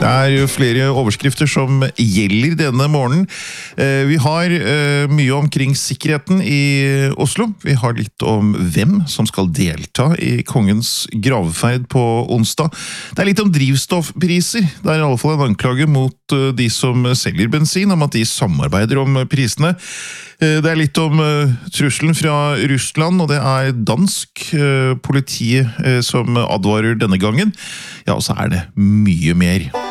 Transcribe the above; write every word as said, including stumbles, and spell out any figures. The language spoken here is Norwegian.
Det er flere overskrifter som gjelder denne morgenen. Vi har mye omkring sikkerheten i Oslo. Vi har litt om hvem som skal delta i kongens gravferd på onsdag. Det er litt om drivstoffpriser. Det er i alle fall en anklage mot de som selger bensin, om at de samarbeider om prisene. Det er litt om trusselen fra Russland, og det er dansk politi som advarer denne gangen. Ja, og så er det mye mer.